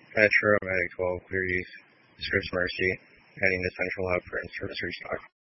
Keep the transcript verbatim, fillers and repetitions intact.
Metro, Medic twelve, clear use. Scripps Mercy, heading to Central Hub for in-service restock.